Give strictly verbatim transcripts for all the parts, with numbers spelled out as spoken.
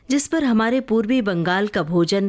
जिस पर हमारे पूर्वी बंगाल का भोजन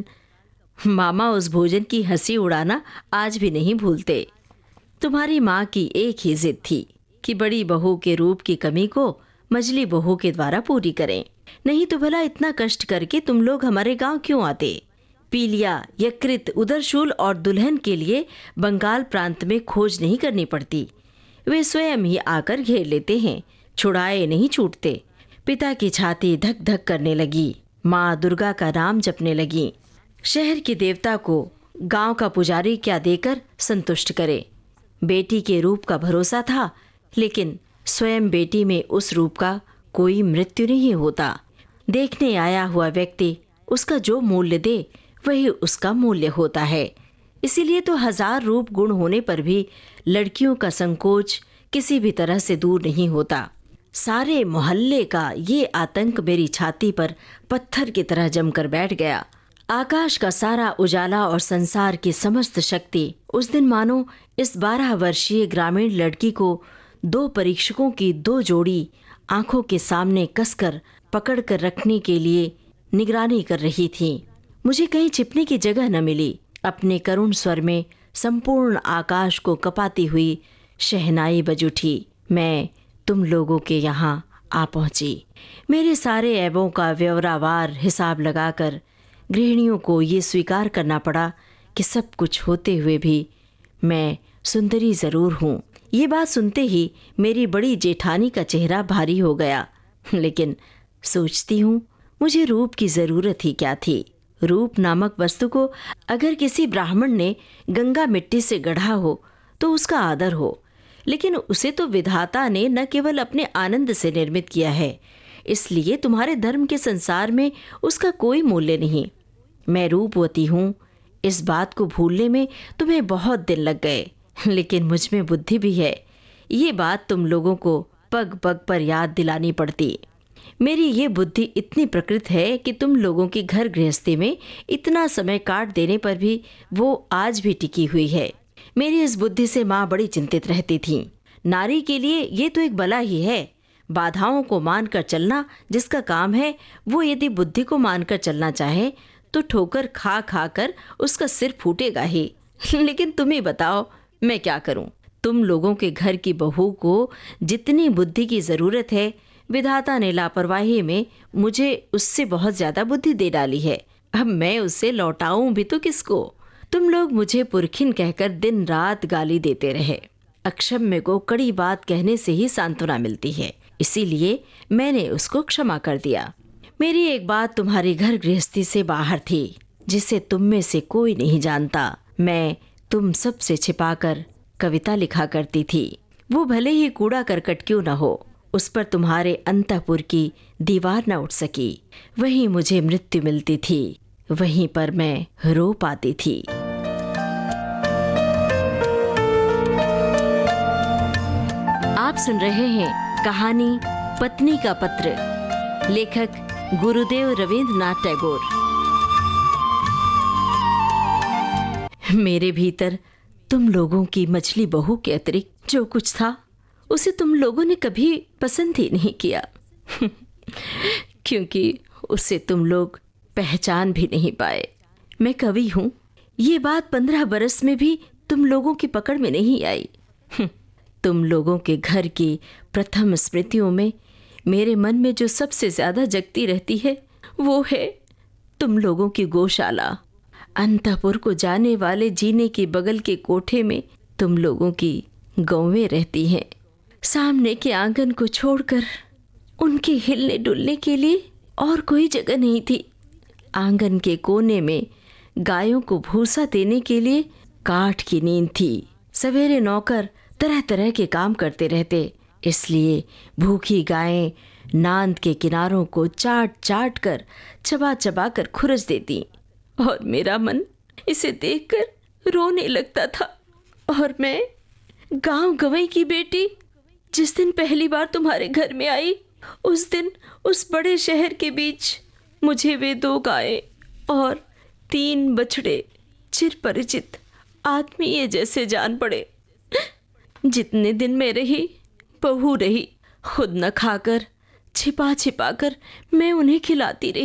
मामा उस भोजन की हंसी उड़ाना आज भी नहीं भूलते। तुम्हारी माँ की एक ही जिद थी कि बड़ी बहू के रूप की कमी को मझली बहू के द्वारा पूरी करें, नहीं तो भला इतना कष्ट करके तुम लोग हमारे गांव क्यों आते। पीलिया, यकृत, उदरशूल और दुल्हन के लिए बंगाल प्रांत में खोज नहीं करनी पड़ती, वे स्वयं ही आकर घेर लेते हैं, छुड़ाए नहीं छूटते। पिता की छाती धक धक करने लगी। माँ दुर्गा का नाम जपने लगी। शहर के देवता को गांव का पुजारी क्या देकर संतुष्ट करे। बेटी के रूप का भरोसा था, लेकिन स्वयं बेटी में उस रूप का कोई मृत्यु नहीं होता। देखने आया हुआ व्यक्ति उसका जो मूल्य दे वही उसका मूल्य होता है। इसीलिए तो हजार रूप गुण होने पर भी लड़कियों का संकोच किसी भी तरह से दूर नहीं होता। सारे मोहल्ले का ये आतंक मेरी छाती पर पत्थर की तरह जमकर बैठ गया। आकाश का सारा उजाला और संसार की समस्त शक्ति उस दिन मानो इस बारह वर्षीय ग्रामीण लड़की को दो परीक्षकों की दो जोड़ी आंखों के सामने कसकर पकड़ कर रखने के लिए निगरानी कर रही थी। मुझे कहीं छिपने की जगह न मिली। अपने करुण स्वर में संपूर्ण आकाश को कपाती हुई शहनाई बज उठी। मैं तुम लोगों के यहाँ आ पहुंची। मेरे सारे ऐबों का व्यवरावार हिसाब लगाकर गृहिणियों को ये स्वीकार करना पड़ा कि सब कुछ होते हुए भी मैं सुंदरी जरूर हूँ। ये बात सुनते ही मेरी बड़ी जेठानी का चेहरा भारी हो गया, लेकिन सोचती हूँ मुझे रूप की जरूरत ही क्या थी। रूप नामक वस्तु को अगर किसी ब्राह्मण ने गंगा मिट्टी से गढ़ा हो तो उसका आदर हो, लेकिन उसे तो विधाता ने न केवल अपने आनंद से निर्मित किया है, इसलिए तुम्हारे धर्म के संसार में उसका कोई मूल्य नहीं। मैं रूपवती हूँ, इस बात को भूलने में तुम्हें बहुत दिन लग गए, लेकिन मुझ में बुद्धि भी है। ये बात तुम लोगों को पग पग पर याद दिलानी पड़ती। मेरी ये बुद्धि इतनी प्रकृत है कि तुम लोगों की घर गृहस्थी में इतना समय काट देने पर भी वो आज भी टिकी हुई है। मेरी इस बुद्धि से माँ बड़ी चिंतित रहती थी। नारी के लिए ये तो एक बला ही है। बाधाओं को मानकर चलना जिसका काम है, वो यदि बुद्धि को मानकर चलना चाहे तो ठोकर खा खा कर उसका सिर फूटेगा ही। लेकिन तुम ही बताओ मैं क्या करूं। तुम लोगों के घर की बहू को जितनी बुद्धि की जरूरत है, विधाता ने लापरवाही में मुझे उससे बहुत ज्यादा बुद्धि दे डाली है। अब मैं उससे लौटाऊं भी तो किसको। तुम लोग मुझे पुरखिन कहकर दिन रात गाली देते रहे। अक्षम्य को कड़ी बात कहने से ही सांत्वना मिलती है, इसीलिए मैंने उसको क्षमा कर दिया। मेरी एक बात तुम्हारी घर गृहस्थी से बाहर थी, जिसे तुम में से कोई नहीं जानता। मैं तुम सब से छिपाकर कविता लिखा करती थी। वो भले ही कूड़ा करकट क्यों न हो, उस पर तुम्हारे अंतःपुर की दीवार न उठ सकी। वहीं मुझे मृत्यु मिलती थी, वहीं पर मैं रो पाती थी। आप सुन रहे हैं कहानी पत्नी का पत्र, लेखक गुरुदेव रवींद्रनाथ टैगोर। मेरे भीतर तुम लोगों की मछली बहू के अतिरिक्त जो कुछ था उसे तुम लोगों ने कभी पसंद ही नहीं किया क्योंकि उसे तुम लोग पहचान भी नहीं पाए। मैं कवि हूँ, ये बात पंद्रह बरस में भी तुम लोगों की पकड़ में नहीं आई। तुम लोगों के घर की प्रथम स्मृतियों में मेरे मन में जो सबसे ज्यादा जगती रहती है वो है तुम लोगों की गौशाला। अंतःपुर को जाने वाले जीने के बगल के कोठे में तुम लोगों की गौवें रहती हैं। सामने के आंगन को छोड़कर उनके हिलने डुलने के लिए और कोई जगह नहीं थी। आंगन के कोने में गायों को भूसा देने के लिए काठ की नींद थी। सवेरे नौकर तरह तरह के काम करते रहते, इसलिए भूखी गायें नांद के किनारों को चाट चाट कर चबा चबा कर खुरच देती और मेरा मन इसे देखकर रोने लगता था। और मैं गांव गवई की बेटी जिस दिन पहली बार तुम्हारे घर में आई, उस दिन उस बड़े शहर के बीच मुझे वे दो गायें और तीन बछड़े चिरपरिचित आत्मीय जैसे जान पड़े। जितने दिन मैं रही बहू रही, खुद न खाकर छिपा छिपा कर मैं उन्हें खिलाती रही।